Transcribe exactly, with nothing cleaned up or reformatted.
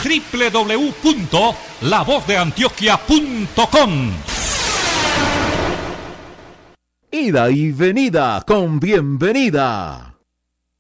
doble u doble u doble u punto la voz de antioquia punto com. Ida y venida con bienvenida.